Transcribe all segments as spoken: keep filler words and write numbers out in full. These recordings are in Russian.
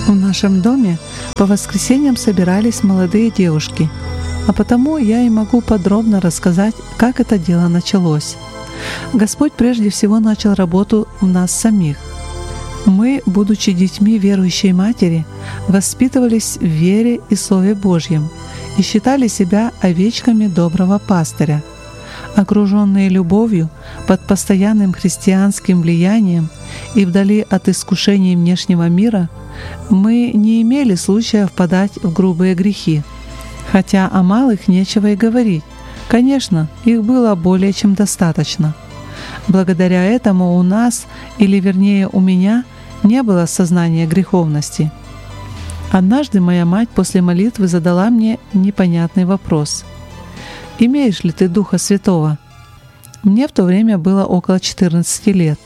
В нашем доме по воскресеньям собирались молодые девушки, а потому я и могу подробно рассказать, как это дело началось. Господь прежде всего начал работу в нас самих. Мы, будучи детьми верующей матери, воспитывались в вере и Слове Божьем и считали себя овечками доброго пастыря. Окруженные любовью, под постоянным христианским влиянием и вдали от искушений внешнего мира, мы не имели случая впадать в грубые грехи. Хотя о малых нечего и говорить. Конечно, их было более чем достаточно. Благодаря этому у нас, или вернее у меня, не было сознания греховности. Однажды моя мать после молитвы задала мне непонятный вопрос. «Имеешь ли ты Духа Святого?» Мне в то время было около четырнадцати лет.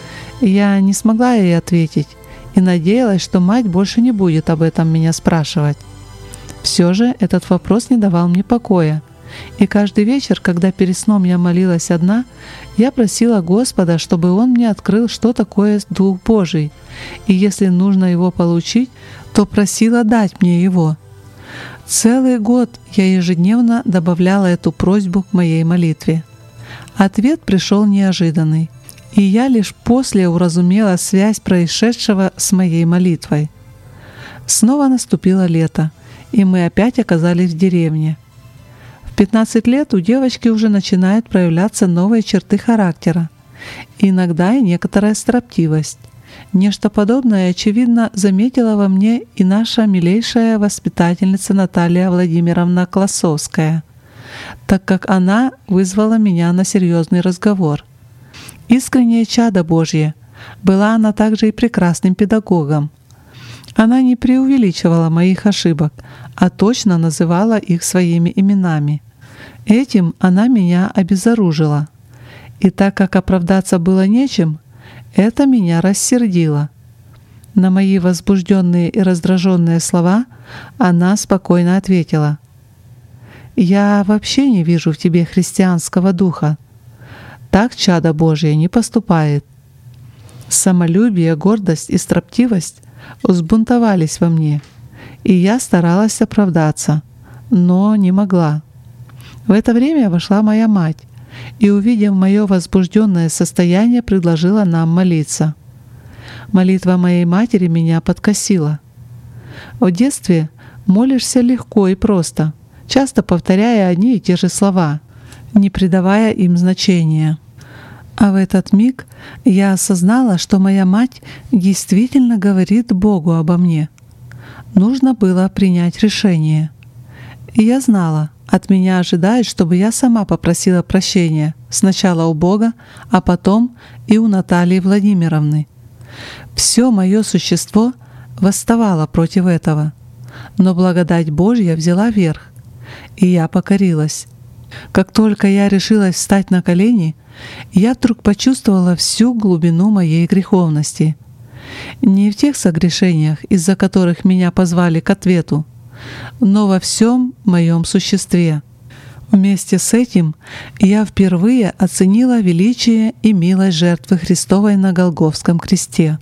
Я не смогла ей ответить и надеялась, что мать больше не будет об этом меня спрашивать. Все же этот вопрос не давал мне покоя, и каждый вечер, когда перед сном я молилась одна, я просила Господа, чтобы Он мне открыл, что такое Дух Божий, и если нужно его получить, то просила дать мне его. Целый год я ежедневно добавляла эту просьбу к моей молитве. Ответ пришел неожиданный, и я лишь после уразумела связь происшедшего с моей молитвой. Снова наступило лето, и мы опять оказались в деревне. В пятнадцать лет у девочки уже начинают проявляться новые черты характера, иногда и некоторая строптивость. Нечто подобное, очевидно, заметила во мне и наша милейшая воспитательница Наталья Владимировна Классовская, так как она вызвала меня на серьезный разговор. Искреннее чадо Божье, была она также и прекрасным педагогом. Она не преувеличивала моих ошибок, а точно называла их своими именами. Этим она меня обезоружила. И так как оправдаться было нечем, это меня рассердило. На мои возбужденные и раздраженные слова она спокойно ответила: «Я вообще не вижу в тебе христианского духа. Так чадо Божие не поступает». Самолюбие, гордость и строптивость взбунтовались во мне, и я старалась оправдаться, но не могла. В это время вошла моя мать и, увидев мое возбужденное состояние, предложила нам молиться. Молитва моей матери меня подкосила. В детстве молишься легко и просто, часто повторяя одни и те же слова, не придавая им значения. А в этот миг я осознала, что моя мать действительно говорит Богу обо мне. Нужно было принять решение. И я знала, от меня ожидают, чтобы я сама попросила прощения сначала у Бога, а потом и у Натальи Владимировны. Все мое существо восставало против этого, но благодать Божья взяла верх, и я покорилась. Как только я решилась встать на колени, я вдруг почувствовала всю глубину моей греховности. Не в тех согрешениях, из-за которых меня позвали к ответу, но во всем моем существе. Вместе с этим я впервые оценила величие и милость жертвы Христовой на Голгофском кресте.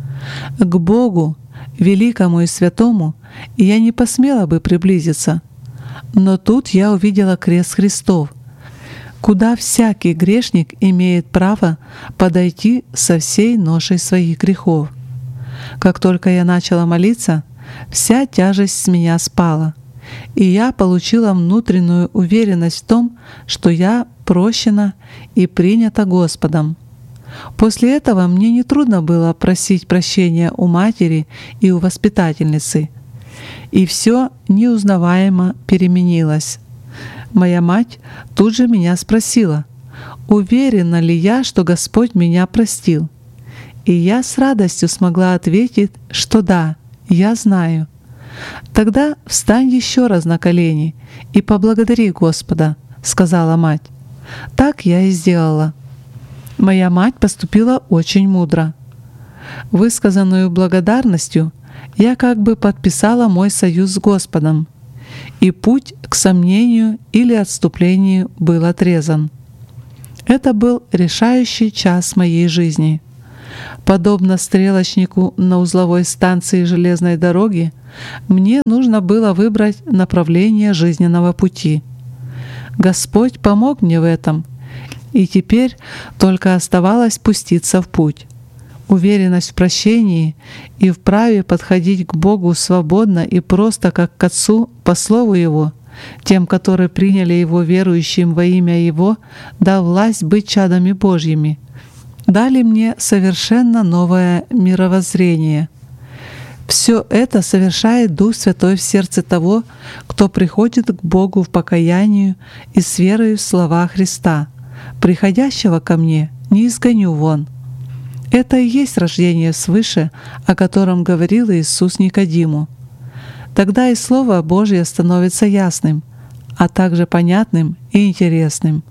К Богу, великому и святому, я не посмела бы приблизиться, но тут я увидела крест Христов, куда всякий грешник имеет право подойти со всей ношей своих грехов. Как только я начала молиться, вся тяжесть с меня спала, и я получила внутреннюю уверенность в том, что я прощена и принята Господом. После этого мне нетрудно было просить прощения у матери и у воспитательницы, и все неузнаваемо переменилось. Моя мать тут же меня спросила, уверена ли я, что Господь меня простил. И я с радостью смогла ответить, что да, я знаю. «Тогда встань еще раз на колени и поблагодари Господа», — сказала мать. Так я и сделала. Моя мать поступила очень мудро. Высказанную благодарностью я как бы подписала мой союз с Господом, и путь к сомнению или отступлению был отрезан. Это был решающий час моей жизни. Подобно стрелочнику на узловой станции железной дороги, мне нужно было выбрать направление жизненного пути. Господь помог мне в этом, и теперь только оставалось пуститься в путь. Уверенность в прощении и в праве подходить к Богу свободно и просто как к Отцу по Слову Его, тем, которые приняли Его верующим во имя Его, дал власть быть чадами Божьими, дали мне совершенно новое мировоззрение. Все это совершает Дух Святой в сердце того, кто приходит к Богу в покаянию и с верою в слова Христа: «Приходящего ко мне не изгоню вон». Это и есть рождение свыше, о котором говорил Иисус Никодиму. Тогда и Слово Божье становится ясным, а также понятным и интересным.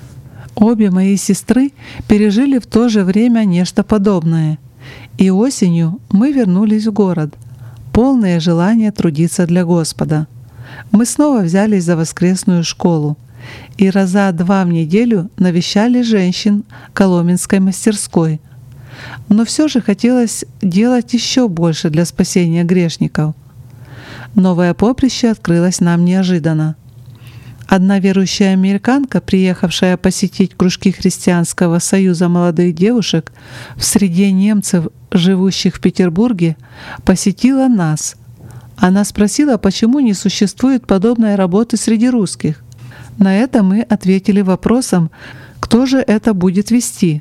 Обе мои сестры пережили в то же время нечто подобное, и осенью мы вернулись в город, полные желания трудиться для Господа. Мы снова взялись за воскресную школу и раза два в неделю навещали женщин Коломенской мастерской. Но все же хотелось делать еще больше для спасения грешников. Новое поприще открылось нам неожиданно. Одна верующая американка, приехавшая посетить кружки Христианского союза молодых девушек в среде немцев, живущих в Петербурге, посетила нас. Она спросила, почему не существует подобной работы среди русских. На это мы ответили вопросом, кто же это будет вести.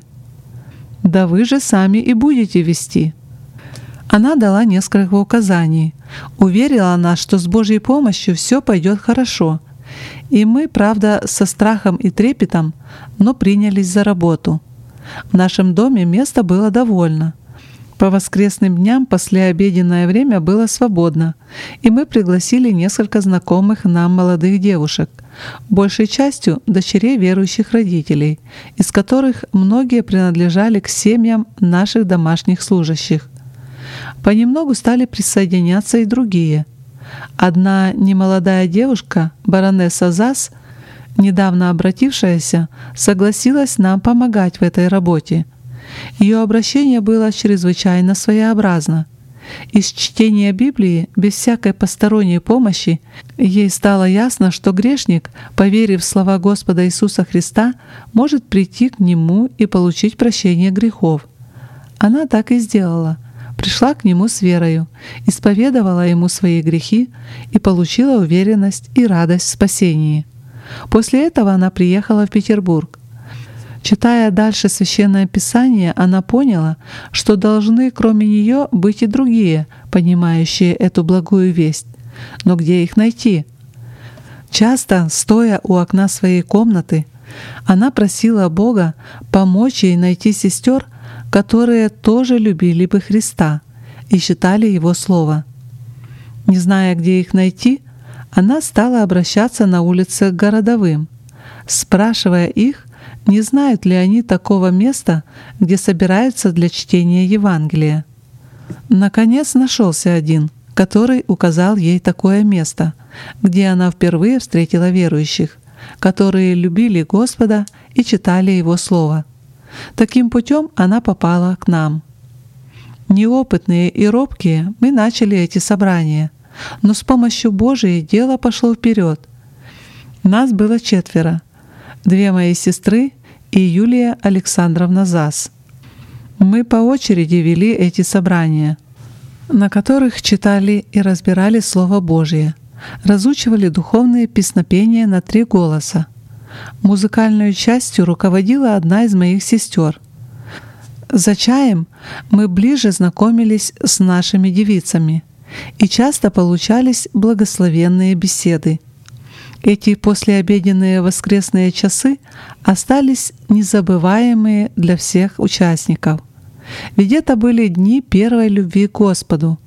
«Да вы же сами и будете вести». Она дала несколько указаний, уверила нас, что с Божьей помощью все пойдет хорошо. И мы, правда, со страхом и трепетом, но принялись за работу. В нашем доме места было довольно. По воскресным дням послеобеденное время было свободно, и мы пригласили несколько знакомых нам молодых девушек, большей частью дочерей верующих родителей, из которых многие принадлежали к семьям наших домашних служащих. Понемногу стали присоединяться и другие. Одна немолодая девушка, баронесса Зас, недавно обратившаяся, согласилась нам помогать в этой работе. Ее обращение было чрезвычайно своеобразно. Из чтения Библии, без всякой посторонней помощи, ей стало ясно, что грешник, поверив в слова Господа Иисуса Христа, может прийти к Нему и получить прощение грехов. Она так и сделала. Пришла к Нему с верою, исповедовала Ему свои грехи и получила уверенность и радость в спасении. После этого она приехала в Петербург. Читая дальше Священное Писание, она поняла, что должны кроме нее быть и другие, понимающие эту благую весть. Но где их найти? Часто, стоя у окна своей комнаты, она просила Бога помочь ей найти сестер, которые тоже любили бы Христа и читали Его Слово. Не зная, где их найти, она стала обращаться на улице к городовым, спрашивая их, не знают ли они такого места, где собираются для чтения Евангелия. Наконец нашелся один, который указал ей такое место, где она впервые встретила верующих, которые любили Господа и читали Его Слово. Таким путем она попала к нам. Неопытные и робкие мы начали эти собрания, но с помощью Божией дело пошло вперед. Нас было четверо. Две мои сестры и Юлия Александровна Зас. Мы по очереди вели эти собрания, на которых читали и разбирали Слово Божие, разучивали духовные песнопения на три голоса. Музыкальной частью руководила одна из моих сестер. За чаем мы ближе знакомились с нашими девицами, и часто получались благословенные беседы. Эти послеобеденные воскресные часы остались незабываемые для всех участников. Ведь это были дни первой любви к Господу.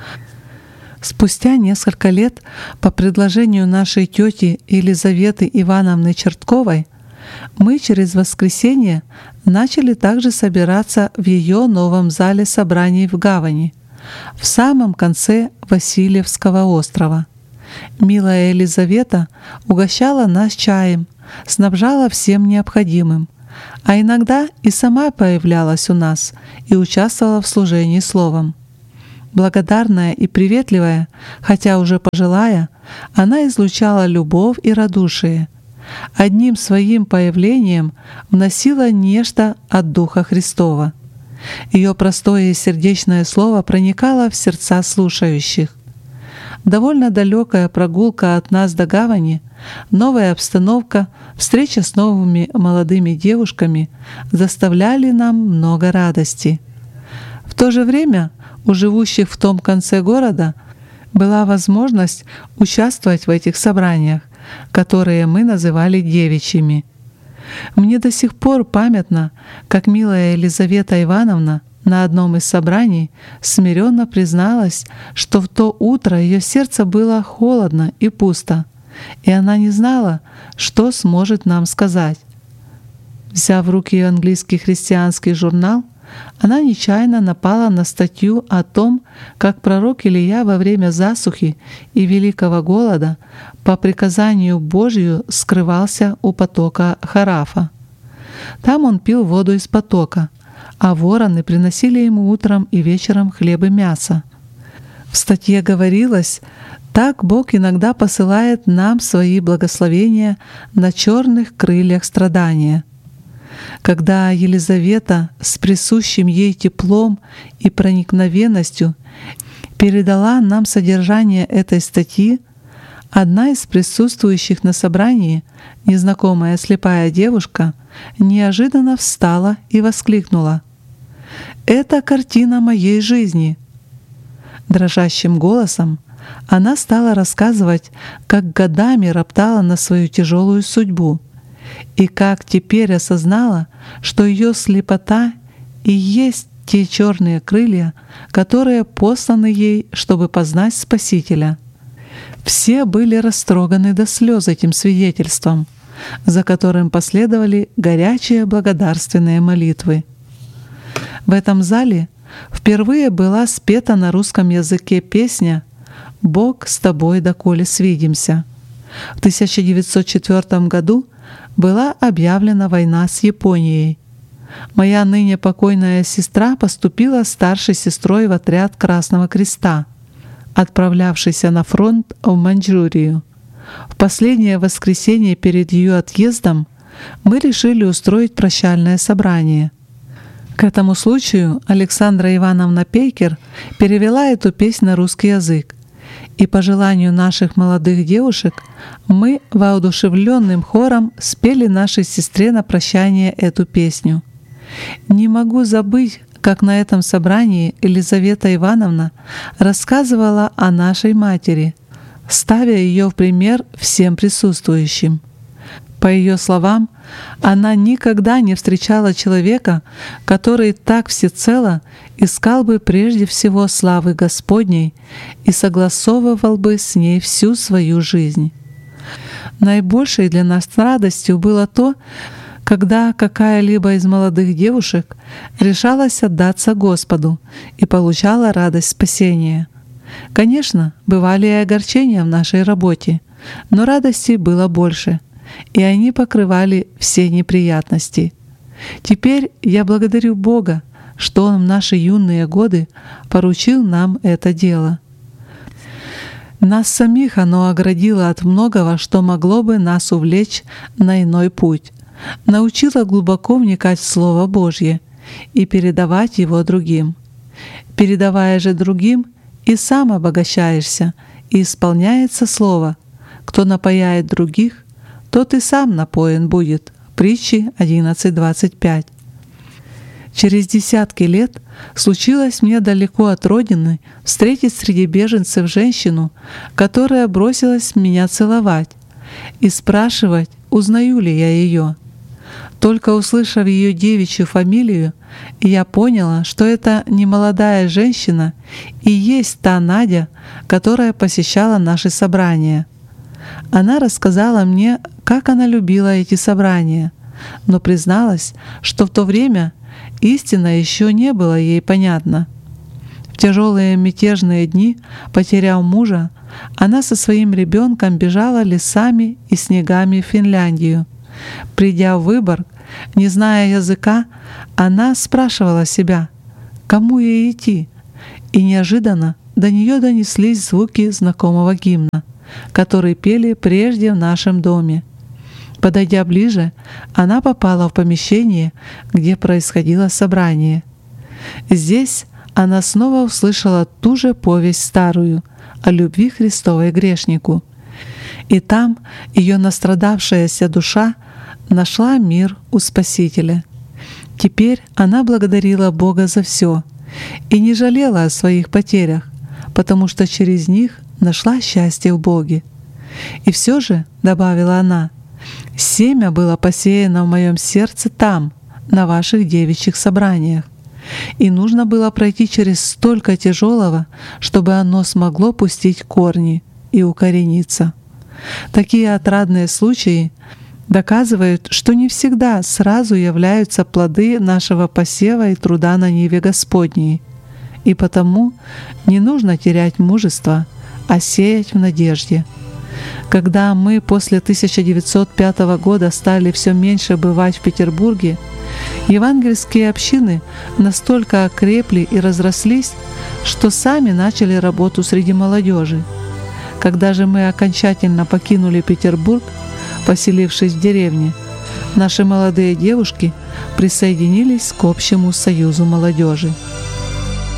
Спустя несколько лет по предложению нашей тети Елизаветы Ивановны Чертковой мы через воскресенье начали также собираться в ее новом зале собраний в Гавани, в самом конце Васильевского острова. Милая Елизавета угощала нас чаем, снабжала всем необходимым, а иногда и сама появлялась у нас и участвовала в служении словом. Благодарная и приветливая, хотя уже пожилая, она излучала любовь и радушие. Одним своим появлением вносила нечто от Духа Христова. Ее простое и сердечное слово проникало в сердца слушающих. Довольно далекая прогулка от нас до гавани, новая обстановка, встреча с новыми молодыми девушками заставляли нам много радости. В то же время у живущих в том конце города была возможность участвовать в этих собраниях, которые мы называли девичьими. Мне до сих пор памятно, как милая Елизавета Ивановна на одном из собраний смиренно призналась, что в то утро ее сердце было холодно и пусто, и она не знала, что сможет нам сказать. Взяв в руки английский христианский журнал, она нечаянно напала на статью о том, как пророк Илия во время засухи и великого голода по приказанию Божию скрывался у потока Харафа. Там он пил воду из потока, а вороны приносили ему утром и вечером хлеб и мясо. В статье говорилось: так Бог иногда посылает нам свои благословения на черных крыльях страдания. Когда Елизавета с присущим ей теплом и проникновенностью передала нам содержание этой статьи, одна из присутствующих на собрании, незнакомая слепая девушка, неожиданно встала и воскликнула: «Это картина моей жизни!» Дрожащим голосом она стала рассказывать, как годами роптала на свою тяжелую судьбу, и как теперь осознала, что ее слепота и есть те черные крылья, которые посланы ей, чтобы познать Спасителя. Все были растроганы до слез этим свидетельством, за которым последовали горячие благодарственные молитвы. В этом зале впервые была спета на русском языке песня «Бог с тобой, доколе свидимся». В тысяча девятьсот четвёртом году была объявлена война с Японией. Моя ныне покойная сестра поступила старшей сестрой в отряд Красного Креста, отправлявшийся на фронт в Маньчжурию. В последнее воскресенье перед ее отъездом мы решили устроить прощальное собрание. К этому случаю Александра Ивановна Пейкер перевела эту песнь на русский язык, и по желанию наших молодых девушек мы воодушевленным хором спели нашей сестре на прощание эту песню. Не могу забыть, как на этом собрании Елизавета Ивановна рассказывала о нашей матери, ставя ее в пример всем присутствующим. По ее словам, она никогда не встречала человека, который так всецело искал бы прежде всего славы Господней и согласовывал бы с ней всю свою жизнь. Наибольшей для нас радостью было то, когда какая-либо из молодых девушек решалась отдаться Господу и получала радость спасения. Конечно, бывали и огорчения в нашей работе, но радости было больше, и они покрывали все неприятности. Теперь я благодарю Бога, что Он в наши юные годы поручил нам это дело. Нас самих оно оградило от многого, что могло бы нас увлечь на иной путь, научило глубоко вникать в Слово Божье и передавать его другим. Передавая же другим, и сам обогащаешься, и исполняется Слово: «Кто напояет других, тот и сам напоен будет». Притчи одиннадцать двадцать пять. Через десятки лет случилось мне далеко от родины встретить среди беженцев женщину, которая бросилась меня целовать и спрашивать, узнаю ли я ее. Только услышав ее девичью фамилию, я поняла, что это немолодая женщина и есть та Надя, которая посещала наши собрания. Она рассказала мне, как она любила эти собрания, но призналась, что в то время истина еще не была ей понятна. В тяжелые мятежные дни, потеряв мужа, она со своим ребенком бежала лесами и снегами в Финляндию. Придя в Выборг, Не зная языка, она спрашивала себя, кому ей идти, и неожиданно до нее донеслись звуки знакомого гимна, который пели прежде в нашем доме. Подойдя ближе, она попала в помещение, где происходило собрание. Здесь она снова услышала ту же повесть старую о любви Христовой к грешнику. И там ее настрадавшаяся душа нашла мир у Спасителя. Теперь она благодарила Бога за все и не жалела о своих потерях, потому что через них нашла счастье в Боге. И все же, добавила она, семя было посеяно в моем сердце там, на ваших девичьих собраниях. И нужно было пройти через столько тяжелого, чтобы оно смогло пустить корни и укорениться. Такие отрадные случаи доказывают, что не всегда сразу являются плоды нашего посева и труда на ниве Господней. И потому не нужно терять мужество, а сеять в надежде. Когда мы после тысяча девятьсот пятого года стали все меньше бывать в Петербурге, евангельские общины настолько окрепли и разрослись, что сами начали работу среди молодежи. Когда же мы окончательно покинули Петербург, поселившись в деревне, наши молодые девушки присоединились к общему союзу молодежи.